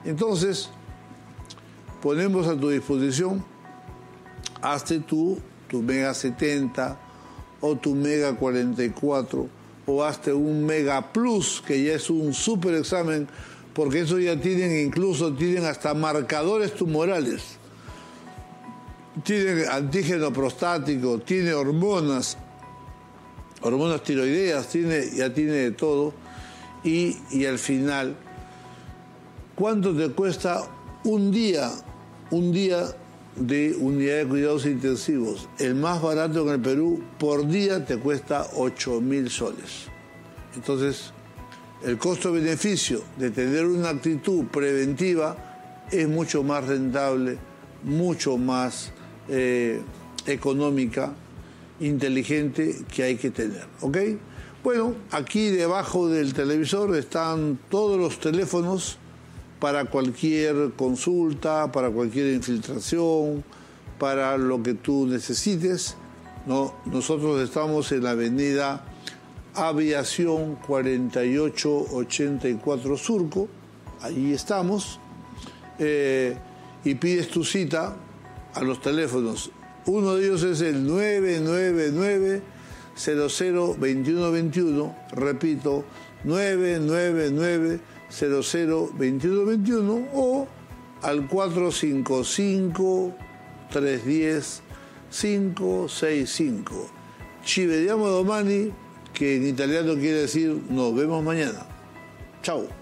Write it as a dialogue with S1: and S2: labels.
S1: Entonces, ponemos a tu disposición, hazte tu Mega 70 o tu Mega 44 o hazte un Mega Plus, que ya es un super examen, porque eso ya tienen hasta marcadores tumorales, tienen antígeno prostático, tiene hormonas tiroideas, ya tiene de todo. Y al final, ¿cuánto te cuesta un día de unidad de cuidados intensivos? El más barato en el Perú por día te cuesta 8.000 soles. Entonces, el costo-beneficio de tener una actitud preventiva es mucho más rentable, mucho más económica, inteligente, que hay que tener, ¿ok? Bueno, aquí debajo del televisor están todos los teléfonos para cualquier consulta, para cualquier infiltración, para lo que tú necesites, ¿no? Nosotros estamos en la avenida Aviación 4884 Surco, ahí estamos, y pides tu cita a los teléfonos. Uno de ellos es el 999-002121, repito, 999-002121 o al 455-310-565. Ci vediamo domani, que en italiano quiere decir nos vemos mañana. Chao.